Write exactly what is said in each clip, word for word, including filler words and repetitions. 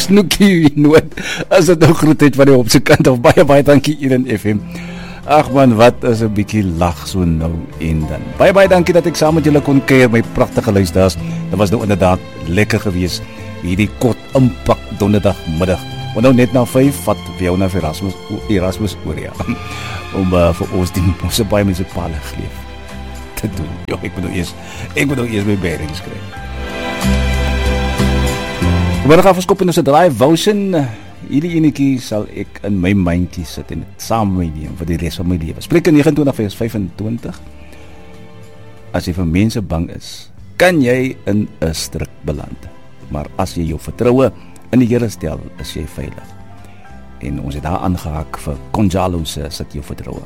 snoekie noot, as dit nou groet het van die op sy kant, of baie, baie dankie hier in F M. Ag man, wat is 'n bietjie lag so nou en dan. Baie, baie dankie dat ek saam met julle kon kuier, my pragtige luisteraars. Dit was nou inderdaad lekker geweest, hierdie kort impak donderdagmiddag. Want nou net na vyf, vat vir jou na Erasmus, Erasmus Oria, om uh, vir ons die ons baie munisipale geleef te doen. Jo, ek moet nou eers, ek moet nou eers my bearings kry. Vanmiddag gaan ons kop in ons draai Wousen. Hierdie enetjie sal ek in my mindjie sit en dit saam met my neem vir die res van my lewe. Spreuke negenentwintig vers vyf-en-twintig. As jy vir mense bang is, kan jy in 'n struik beland. Maar as jy jou vertroue in die Here stel, is jy veilig. En ons het daar aangehaak vir Konjalo se sit jou vertroue.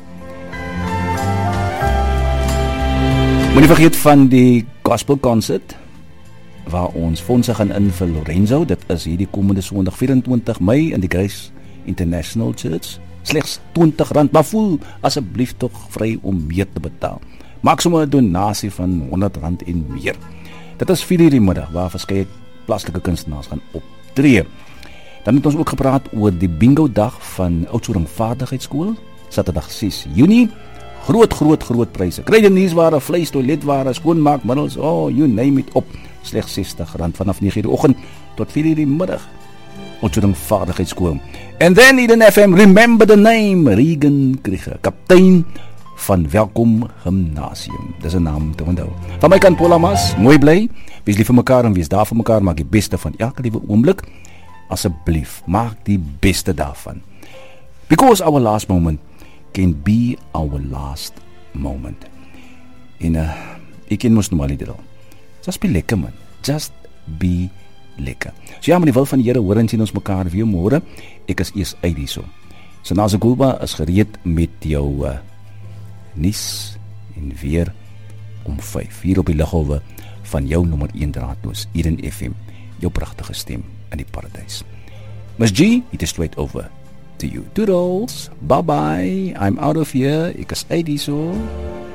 Moenie vergeet van die Gospel Concert waar ons fondse gaan in vir Lorenzo. Dit is hierdie komende Sondag vyf-en-twintig Mei in die Grace International Church. Slegs twintig rand, maar voel asseblief tog vry om meer te betaal. Maak sommer 'n donasie van honderd rand en meer. Dit is vier uur die middag waar verskeie plaaslike kunstenaars gaan optree. Dan het ons ook gepraat oor die bingo dag van Oudtshoorn Vaardigheidsskool, Saterdag ses Junie. Groot, groot, groot pryse. Kry jy nuusware, vleis, toiletware, skoonmaakmiddels, oh, you name it op. Slegs sestig rand vanaf nege uur die oggend tot vier uur die middag. Oudtshoorn Vaardigheidsskool. And then Eden F M, remember the name, Regan Krieger, kaptein van Welkom Gymnasium. Dis 'n naam te onthou. Van my kant Paula Mas, mooi bly, wees lief vir mekaar en wees daar vir mekaar, maak die beste van elke liewe oomblik. Asseblief, maak die beste daarvan. Because our last moment can be our last moment. En uh, ek ken mos nou maar dit al. Just be lekker man, just be lekker. So ja, met die wil van die Here hoor en sien ons mekaar weer môre. Ek is eers uit hierso. So Nazi Gulba is gereed met jou uh, nuus en weer om vyf hier op die liggolwe van jou nommer een draadloos hier in F M, jou pragtige stem in die paradys. Miss G, it is straight over to you. Toodles, bye bye, I'm out of here, ek is uit hierso.